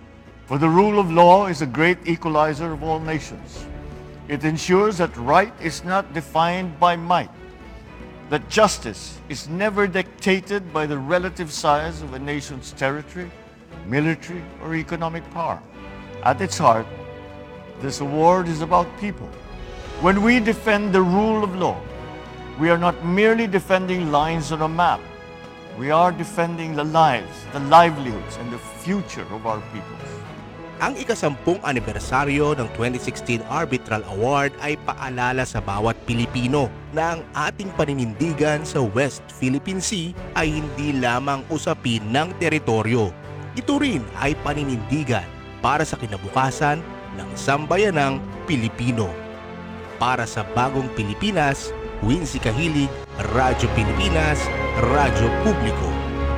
For the rule of law is a great equalizer of all nations. It ensures that right is not defined by might, that justice is never dictated by the relative size of a nation's territory, military, or economic power. At its heart, this award is about people. When we defend the rule of law, we are not merely defending lines on a map. We are defending the lives, the livelihoods, and the future of our peoples. Ang ikasampung anibersaryo ng twenty sixteen Arbitral Award ay paalala sa bawat Pilipino na ang ating paninindigan sa West Philippine Sea ay hindi lamang usapin ng teritoryo. Ito rin ay paninindigan para sa kinabukasan ng sambayanang Pilipino. Para sa Bagong Pilipinas, Wincy Kahilig, Radyo Pilipinas, Radyo Publiko.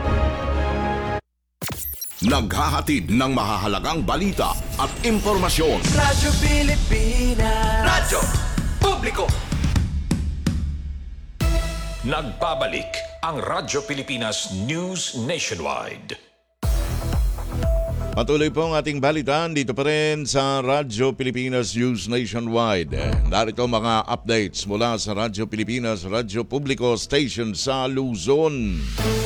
Naghahatid ng mahahalagang balita at impormasyon. Radyo Pilipinas. Radyo Publiko. Nagbabalik ang Radyo Pilipinas News Nationwide. Patuloy po ang ating balitaan dito pa rin sa Radyo Pilipinas News Nationwide. Narito mga updates mula sa Radyo Pilipinas, Radyo Publiko Station sa Luzon.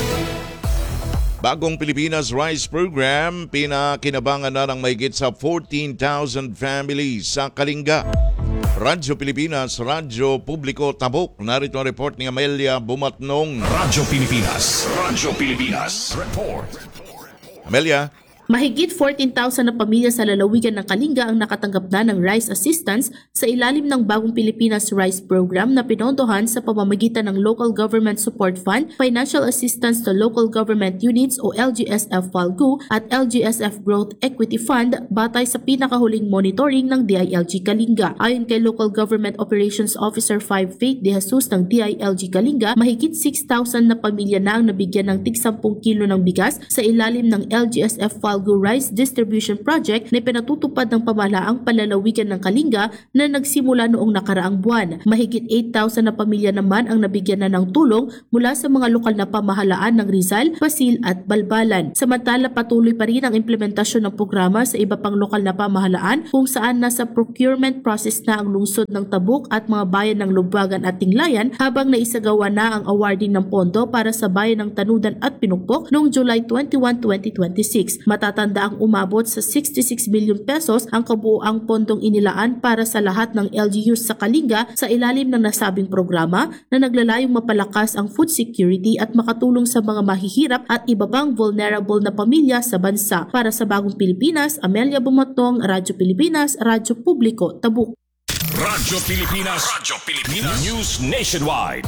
Bagong Pilipinas Rice Program, pinakinabangan na ng mahigit sa fourteen thousand families sa Kalinga. Radyo Pilipinas, Radyo Publiko Tabuk. Narito ang report ni Amelia Bumatnong. Radyo Pilipinas, Radyo Pilipinas Report. Amelia. Mahigit fourteen thousand na pamilya sa lalawigan ng Kalinga ang nakatanggap na ng rice assistance sa ilalim ng Bagong Pilipinas Rice Program na pinondohan sa pamamagitan ng Local Government Support Fund, Financial Assistance to Local Government Units o L G S F FALGU at L G S F Growth Equity Fund batay sa pinakahuling monitoring ng D I L G Kalinga. Ayon kay Local Government Operations Officer five Faith De Jesus ng D I L G Kalinga, mahigit six thousand na pamilya na ang nabigyan ng tig ten kilo ng bigas sa ilalim ng L G S F FALGU Rice Distribution Project na pinatutupad ng pamahalaang palalawigan ng Kalinga na nagsimula noong nakaraang buwan. Mahigit eight thousand na pamilya naman ang nabigyan na ng tulong mula sa mga lokal na pamahalaan ng Rizal, Pasil at Balbalan. Samantala patuloy pa rin ang implementasyon ng programa sa iba pang lokal na pamahalaan kung saan nasa procurement process na ang lungsod ng Tabuk at mga bayan ng Lubwagan at Tinglayan habang naisagawa na ang awarding ng pondo para sa bayan ng Tanudan at Pinukpok noong July twenty-first, twenty twenty-six. Matatanda ang umabot sa sixty-six billion pesos ang kabuuang pondong inilaan para sa lahat ng L G Us sa Kalinga sa ilalim ng nasabing programa na naglalayong mapalakas ang food security at makatulong sa mga mahihirap at iba pang vulnerable na pamilya sa bansa. Para sa Bagong Pilipinas, Amelia Bumatong, Radyo Pilipinas, Radyo Publiko, Tabuk. Radyo Pilipinas, Radyo Pilipinas News Nationwide.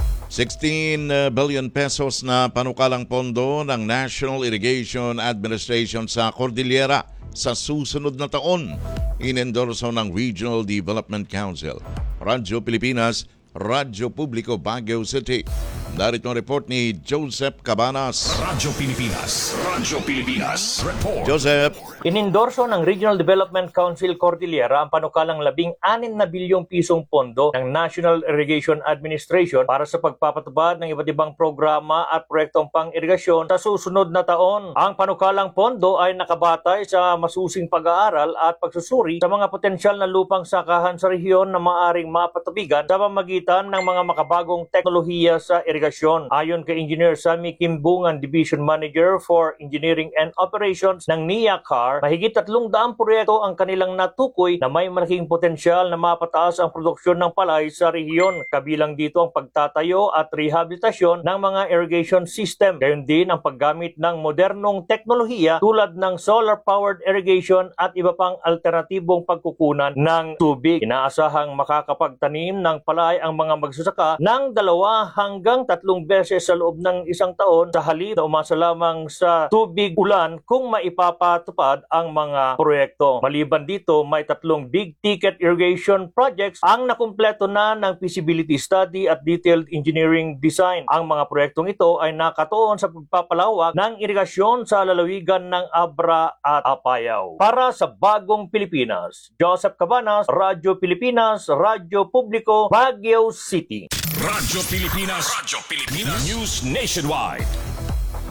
sixteen billion pesos na panukalang pondo ng National Irrigation Administration sa Cordillera sa susunod na taon. Inendorso ng Regional Development Council. Radyo Pilipinas, Radyo Publiko, Baguio City. Narito ang report ni Joseph Cabanas. Radyo Pilipinas, Radyo Pilipinas Report. Joseph. Inendorso ng Regional Development Council Cordillera ang panukalang labing anim na bilyong pisong pondo ng National Irrigation Administration para sa pagpapatupad ng iba't ibang programa at proyektong pang-irigasyon sa susunod na taon. Ang panukalang pondo ay nakabatay sa masusing pag-aaral at pagsusuri sa mga potensyal na lupang sakahan sa rehiyon na maaring mapatubigan sa pamamagitan ng mga makabagong teknolohiya sa irigasyon. Ayon kay Engineer Sammy Kimbungan, Division Manager for Engineering and Operations ng N I A C A R, mahigit tatlong daang proyekto ang kanilang natukoy na may malaking potensyal na mapataas ang produksyon ng palay sa rehiyon. Kabilang dito ang pagtatayo at rehabilitasyon ng mga irrigation system. Gayon din ang paggamit ng modernong teknolohiya tulad ng solar-powered irrigation at iba pang alternatibong pagkukunan ng tubig. Inaasahang makakapagtanim ng palay ang mga magsasaka ng dalawa hanggang tatlong beses sa loob ng isang taon sa halip na umasa lamang sa tubig ulan kung maipapatupad ang mga proyekto. Maliban dito, may tatlong big ticket irrigation projects ang nakumpleto na ng feasibility study at detailed engineering design. Ang mga proyektong ito ay nakatuon sa pagpapalawak ng irigasyon sa lalawigan ng Abra at Apayao. Para sa Bagong Pilipinas, Joseph Cabanas, Radyo Pilipinas, Radyo Publiko, Baguio City. Radyo Pilipinas, Radyo Pilipinas News Nationwide.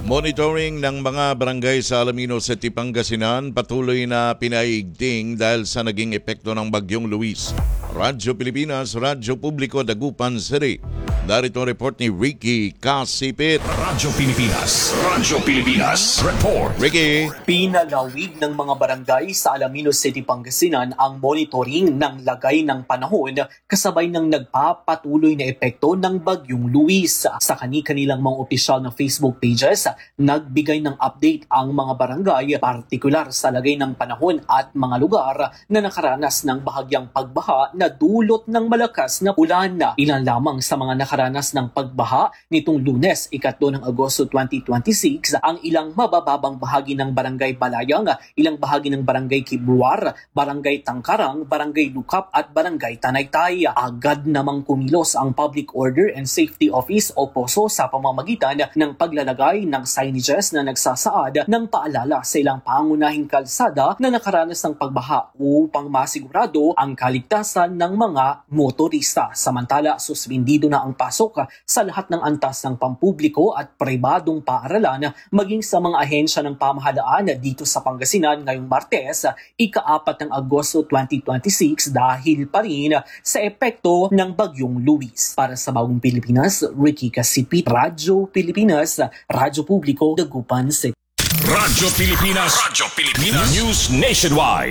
Monitoring ng mga barangay sa Alaminos City, Pangasinan patuloy na pinaigting dahil sa naging epekto ng Bagyong Luis. Radyo Pilipinas, Radyo Publiko, Dagupan City. Narito ang report ni Ricky Kasipit. Radyo Pilipinas, Radyo Pilipinas, report. Ricky. Pinalawig ng mga barangay sa Alaminos City, Pangasinan ang monitoring ng lagay ng panahon kasabay ng nagpapatuloy na epekto ng Bagyong Luis. Sa kani-kanilang mga opisyal na Facebook pages, nagbigay ng update ang mga barangay, partikular sa lagay ng panahon at mga lugar na nakaranas ng bahagyang pagbaha na dulot ng malakas na ulan. Ilan lamang sa mga nakaranas ng pagbaha nitong Lunes, ikatlo ng Agosto twenty twenty-six, ang ilang mabababang bahagi ng Barangay Balayang, ilang bahagi ng Barangay Kibruar, Barangay Tangkarang, Barangay Lukap at Barangay Tanaytay. Agad namang kumilos ang Public Order and Safety Office o POSO sa pamamagitan ng paglalagay ng signages na nagsasaad ng paalala sa ilang pangunahing kalsada na nakaranas ng pagbaha upang masigurado ang kaligtasan ng mga motorista. Samantala, suspindido na ang pasok sa lahat ng antas ng pampubliko at pribadong paaralan maging sa mga ahensya ng pamahalaan dito sa Pangasinan ngayong Martes, ika-apat ng Agosto twenty twenty-six dahil pa rin sa epekto ng Bagyong Luis. Para sa Bagong Pilipinas, Ricky Kasipit, Radyo Pilipinas, Radyo Publiko, Dagupan City. Radyo Pilipinas, Radyo Pilipinas, News Nationwide.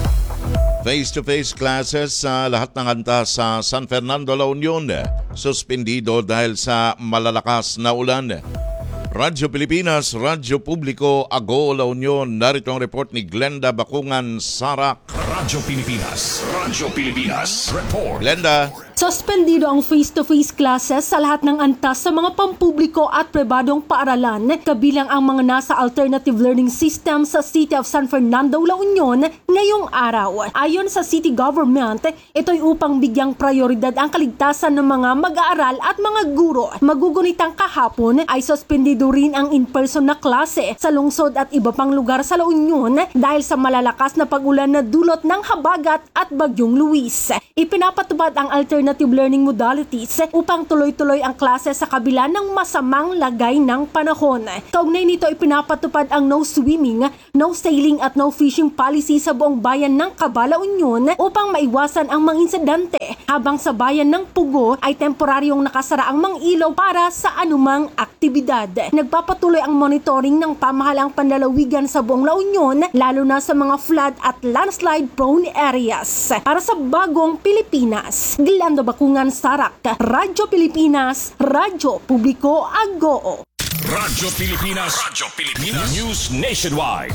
Face-to-face classes sa lahat ng antas sa San Fernando, La Union suspendido dahil sa malalakas na ulan. Radyo Pilipinas, Radyo Publiko, Ago, La Union. Narito ang report ni Glenda Bakungan Sarak. Radyo Pilipinas, Radyo Pilipinas, report. Glenda. Suspendido ang face-to-face classes sa lahat ng antas sa mga pampubliko at pribadong paaralan, kabilang ang mga nasa alternative learning system sa City of San Fernando, La Union ngayong araw. Ayon sa city government, ito'y upang bigyang prioridad ang kaligtasan ng mga mag-aaral at mga guro. Magugunitang kahapon ay suspendido rin ang in-person na klase sa lungsod at iba pang lugar sa La Union dahil sa malalakas na pag-ulan na dulot ng habagat at Bagyong Luis. Ipinapatupad ang alternative learning modalities upang tuloy-tuloy ang klase sa kabila ng masamang lagay ng panahon. Kaugnay nito, ipinapatupad ang no swimming, no sailing at no fishing policy sa buong bayan ng Cabala Union upang maiwasan ang mga insidente, habang sa bayan ng Pugo ay temporaryong nakasara ang mga ilaw para sa anumang aktibidad. Nagpapatuloy ang monitoring ng pamahalang panlalawigan sa buong La Union, lalo na sa mga flood at landslide prone areas. Para sa Bagong Pilipinas, Glenda Bakungan Sarak, Radyo Pilipinas, Radyo Publiko, Ago. Radyo Pilipinas, Radyo Pilipinas, News Nationwide.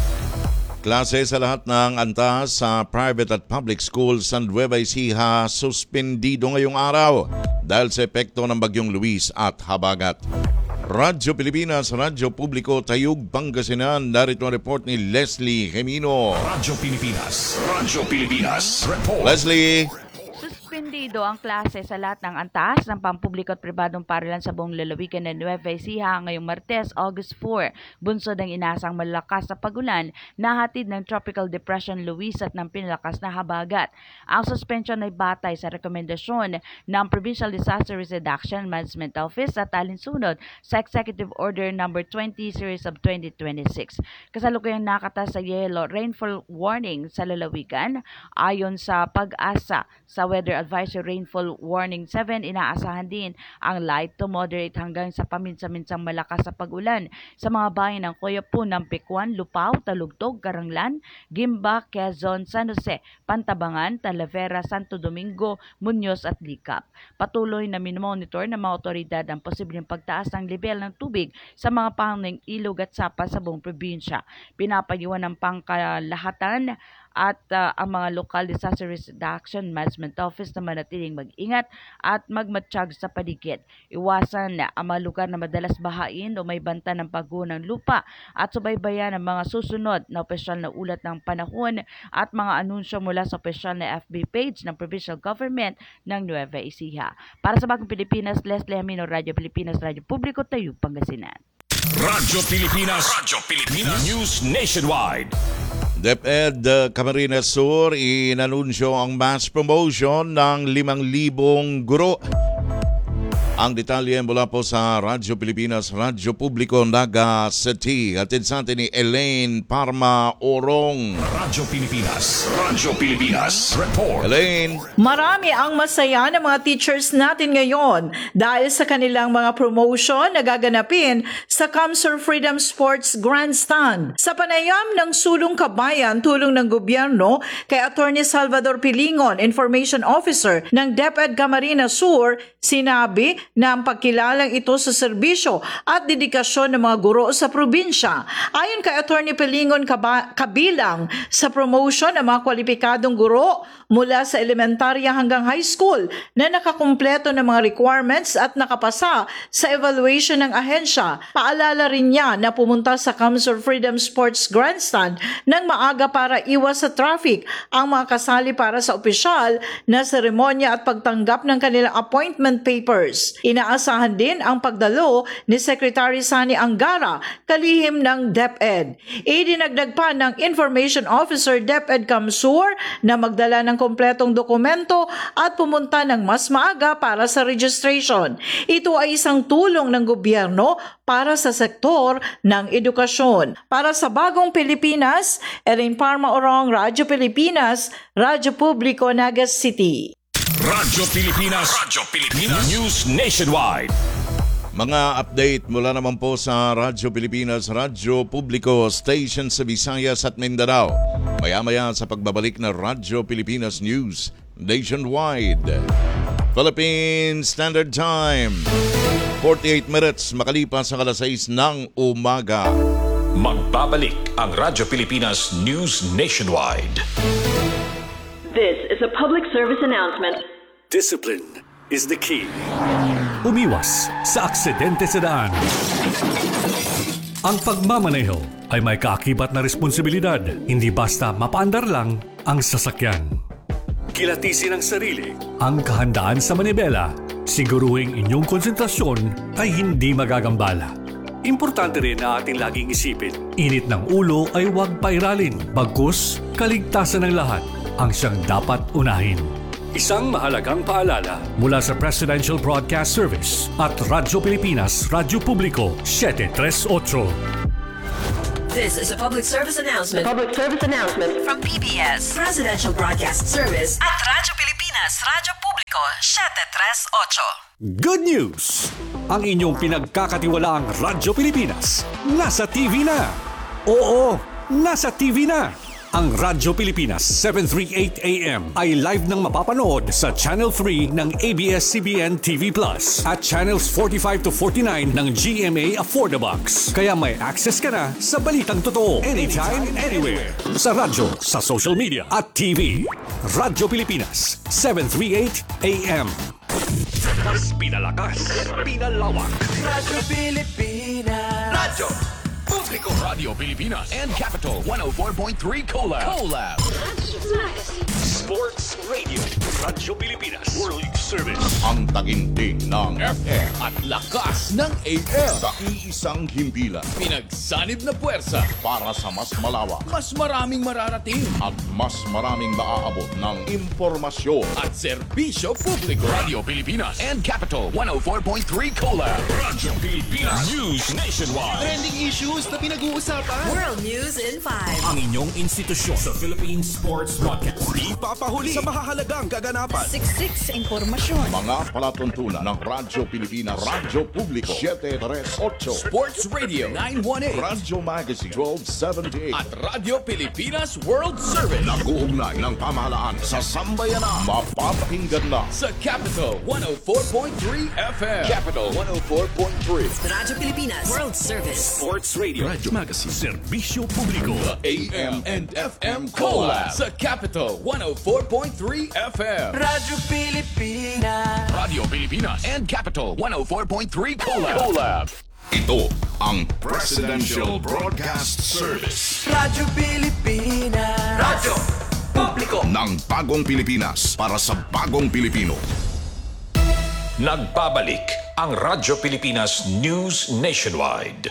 Klase sa lahat ng antas sa private at public schools sa Nueva Ecija suspendido ngayong araw dahil sa epekto ng Bagyong Luis at habagat. Radyo Pilipinas, Radyo Publiko, Tayug, Pangasinan. Narito ang report ni Leslie Gemino. Radyo Pilipinas, Radyo Pilipinas, report. Leslie. Suspendido ang klase sa lahat ng antas ng pampubliko at pribadong paaralan sa buong lalawigan ng Nueva Ecija ngayong Martes, August four. Bunsod ng inasang malakas na pagulan na hatid ng Tropical Depression Luis at ng pinalakas na habagat. Ang suspension ay batay sa rekomendasyon ng Provincial Disaster Risk Reduction Management Office at alinsunod sa Executive Order number twenty series of twenty twenty-six. Kasalukuyang nakatas sa yellow rainfall warning sa lalawigan. Ayon sa Pag-asa sa Weather Advisory Rainfall Warning seven, inaasahan din ang light to moderate hanggang sa paminsan-minsang malakas sa pag-ulan sa mga bayan ng Coyapun, Nampicuan, Lupao, Talugtog, Caranglan, Gimba, Quezon, San Jose, Pantabangan, Talavera, Santo Domingo, Muñoz at Licap. Patuloy na minomonitor ng mga otoridad ang posibleng pagtaas ng level ng tubig sa mga panging ilog at sapa sa buong probinsya. Pinapayuhan ng pangkalahatan at uh, ang mga local disaster risk reduction management office na manatiling mag-ingat at magmatsyag sa paligid. Iwasan na ang mga lugar na madalas bahain o may banta ng pagguho ng lupa at subaybayan ang mga susunod na opisyal na ulat ng panahon at mga anunsyo mula sa opisyal na F B page ng Provincial Government ng Nueva Ecija. Para sa Bagong Pilipinas, Leslie Amino, Radyo Pilipinas, Radyo Publiko, Tayug, Pangasinan. Radyo Pilipinas, Radyo Pilipinas, News Nationwide. DepEd uh, Camarines Sur inanunsyo ang mass promotion ng limang libong guro. Ang detalye mula po sa Radyo Pilipinas, Radyo Publiko, Naga City. Hatid sa atin ni Elaine Parma Orong. Radyo Pilipinas. Radyo Pilipinas. Report. Elaine. Marami ang masaya ng mga teachers natin ngayon dahil sa kanilang mga promotion na gaganapin sa Kamsur Freedom Sports Grandstand. Sa panayam ng Sulong Kabayan, tulong ng gobyerno kay Attorney Salvador Pilingon, Information Officer ng DepEd Camarines Sur, sinabi na ang pagkilalang ito sa serbisyo at dedikasyon ng mga guro sa probinsya. Ayon kay Attorney Pilingon, kaba- kabilang sa promotion ng mga kwalipikadong guro mula sa elementarya hanggang high school na nakakumpleto ng mga requirements at nakapasa sa evaluation ng ahensya. Paalala rin niya na pumunta sa Kamsur Freedom Sports Grandstand ng maaga para iwas sa traffic ang mga kasali para sa opisyal na seremonya at pagtanggap ng kanilang appointment papers. Inaasahan din ang pagdalo ni Secretary Sani Angara, kalihim ng DepEd. Idinagdag pa ng Information Officer DepEd Kamsur na magdala ng kompletong dokumento at pumunta ng mas maaga para sa registration. Ito ay isang tulong ng gobyerno para sa sektor ng edukasyon. Para sa Bagong Pilipinas, Elaine Parma Orong, Radyo Pilipinas, Radyo Publiko, Naga City. Radyo Pilipinas. Radyo Pilipinas. News Nationwide. Mga update mula naman po sa Radyo Pilipinas, Radyo Publiko, station sa Visayas at Mindanao. Maya-maya sa pagbabalik na Radyo Pilipinas News Nationwide. Philippine Standard Time, forty-eight minutes makalipas sa alas sais ng umaga. Magbabalik ang Radyo Pilipinas News Nationwide. This is a public service announcement. Discipline is the key. Umiwas sa aksidente sa daan. Ang pagmamaneho ay may kaakibat na responsibilidad, hindi basta mapaandar lang ang sasakyan. Kilatisin ang sarili, ang kahandaan sa manibela, siguruhing inyong konsentrasyon ay hindi magagambala. Importante rin na ating laging isipin, init ng ulo ay huwag pairalin, bagkus kaligtasan ng lahat ang siyang dapat unahin. Isang mahalagang paalala mula sa Presidential Broadcast Service at Radyo Pilipinas, Radyo Publiko, seven thirty-eight. This is a public service announcement. Public service announcement from P B S, Presidential Broadcast Service at Radyo Pilipinas, Radyo Publiko, seven thirty-eight. Good news! Ang inyong pinagkakatiwalaang Radyo Pilipinas nasa T V na. Oo, nasa T V na. Ang Radyo Pilipinas seven thirty-eight A M ay live nang mapapanood sa Channel three ng A B S C B N T V Plus at Channels forty-five to forty-nine ng G M A Affordabox. Kaya may access ka na sa balitang totoo anytime, anywhere. Sa radyo, sa social media at T V. Radyo Pilipinas seven thirty-eight A M. Mas pinalakas, pinalawak. Radyo Pilipinas. Radyo Publiko, Radio Pilipinas and Capital one oh four point three Collab. Collab. Sports Radio. Radyo Pilipinas. World Service. Ang taginting ng F M at lakas ng A M. Sa iisang himpilan. Pinagsanib na puwersa Para sa mas malawak mas maraming mararating at mas maraming maaabot ng impormasyon. at serbisyo publiko. Radio Pilipinas and Capital one oh four point three Collab. Radyo Pilipinas News Nationwide. Trending issues na pinag-uusapan. World News in five. Ang inyong institusyon sa Philippine Sports Broadcast. Di papahuli sa mahahalagang kaganapan. Siksik sa impormasyon. Mga palatuntunan ng Radyo Pilipinas, Radyo Publiko, seven thirty-eight. Sports Radio nine eighteen Radyo Magazine, twelve seventy-eight. at Radio Pilipinas World Service. Nag-uugnay ng pamahalaan sa sambayanan. Mapapakinggan na Sa Capital one oh four point three F M. Capital one oh four point three. Radyo Pilipinas World Service. Sports Radio. Radio Magazine. Serbisyo Publiko. The A M and F M Collab. Sa Capital one oh four point three F M. Radyo Pilipinas. Radio Pilipinas and Capital one oh four point three Collab. Collab. ito ang Presidential Broadcast Service Radyo Pilipinas. Radyo Publiko. ng Bagong Pilipinas para sa Bagong Pilipino. Nagbabalik ang Radyo Pilipinas News Nationwide.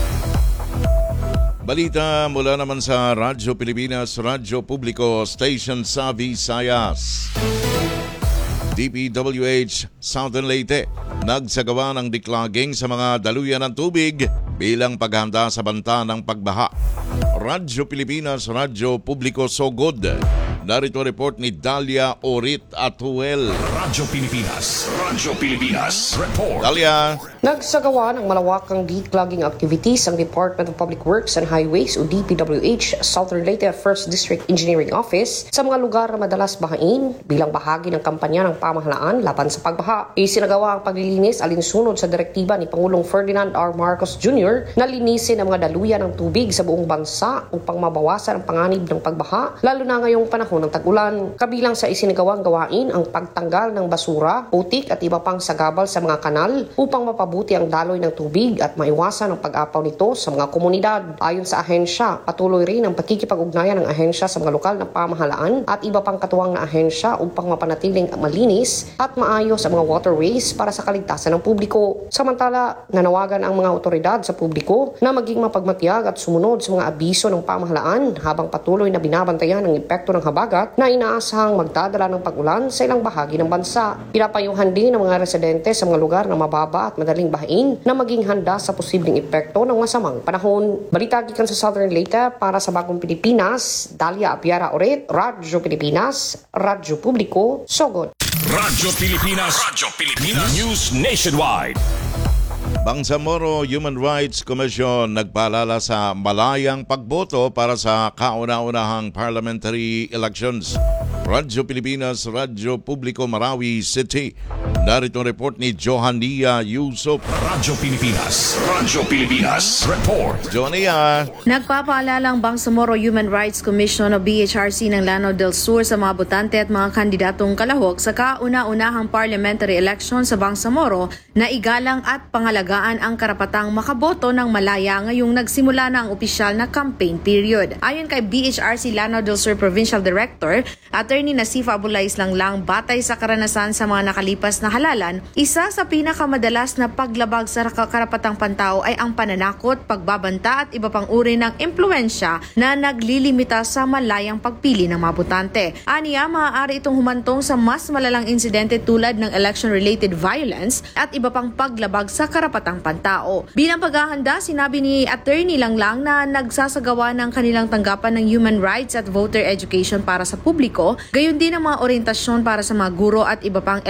Balita mula naman sa Radyo Pilipinas, Radyo Publiko, station sa Visayas. D P W H Southern Leyte nagsagawa ng declogging sa mga daluyan ng tubig bilang paghanda sa banta ng pagbaha. Radyo Pilipinas, Radyo Publiko Sogod. Narito report ni Dalia Orit Atuel. Radyo Pilipinas, Radyo Pilipinas, report. Dalia. Nagsagawa ng malawakang declogging activities ang Department of Public Works and Highways o D P W H Southern Leyte First District Engineering Office sa mga lugar na madalas bahain bilang bahagi ng kampanya ng pamahalaan laban sa pagbaha. Isinagawa ang paglilinis alinsunod sa direktiba ni Pangulong Ferdinand R. Marcos Junior na linisin ang mga daluyan ng tubig sa buong bansa upang mabawasan ang panganib ng pagbaha, lalo na ngayong panahon ng tag-ulan. Kabilang sa isinagawang gawain ang pagtanggal ng basura, putik at iba pang sagabal sa mga kanal upang mapabuti ang daloy ng tubig at maiwasan ang pag-apaw nito sa mga komunidad. Ayon sa ahensya, patuloy rin ang pakikipag-ugnayan ng ahensya sa mga lokal na pamahalaan at iba pang katuwang na ahensya upang mapanatiling malinis at maayos ang mga waterways para sa kaligtasan ng publiko. Samantala, nanawagan ang mga otoridad sa publiko na maging mapagmatiyag at sumunod sa mga abiso ng pamahalaan habang patuloy na binabantayan ang epekto ng habagat na inaasahang magdadala ng pag-ulan sa ilang bahagi ng bansa. Pinapayuhan din ng mga residente sa mga lugar na mababa at madaling bahain na maging handa sa posibleng epekto ng masamang panahon. Balita gikan sa Southern Leyte para sa Bagong Pilipinas, Dalia Apiara Oret, Radyo Pilipinas, Radyo Publiko, Sogod. Radyo Pilipinas, Radyo Pilipinas, News Nationwide. Bangsamoro Human Rights Commission nagpaalala sa malayang pagboto para sa kauna-unahang parliamentary elections. Radyo Pilipinas, Radyo Publiko Marawi City. Narito report ni Johania Yusuf. Radyo Pilipinas, Radyo Pilipinas, report. Johania. Nagpapaalala ang Bangsamoro Human Rights Commission o B H R C ng Lanao del Sur sa mga botante at mga kandidatong kalahok sa kauna-unahang parliamentary election sa Bangsamoro na igalang at pangalagaan ang karapatang makaboto ng malaya ngayong nagsimula na ang opisyal na campaign period. Ayon kay B H R C Lanao del Sur Provincial Director, Attorney Nasifa Abulais lang lang batay sa karanasan sa mga nakalipas na halalan, isa sa pinakamadalas na paglabag sa karapatang pantao ay ang pananakot, pagbabanta at iba pang uri ng impluensya na naglilimita sa malayang pagpili ng mga botante. Aniya, maaari itong humantong sa mas malalang insidente tulad ng election-related violence at iba pang paglabag sa karapatang pantao. Bilang paghahanda, sinabi ni Attorney Langlang na nagsasagawa ng kanilang tanggapan ng human rights at voter education para sa publiko, gayon din ang mga orientasyon para sa mga guro at iba pang